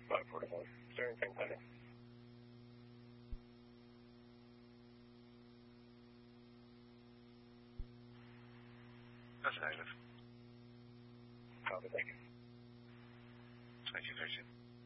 541. Steering train pending. That's negative. Copy, thank you. 1913.